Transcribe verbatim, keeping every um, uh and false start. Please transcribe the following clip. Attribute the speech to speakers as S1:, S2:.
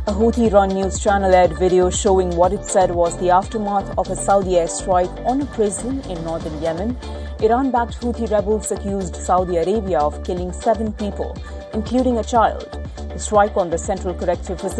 S1: A Houthi-run news channel aired video showing what it said was the aftermath of a Saudi airstrike on a prison in northern Yemen. Iran-backed Houthi rebels accused Saudi Arabia of killing seven people, including a child. The strike on the Central Corrective Facility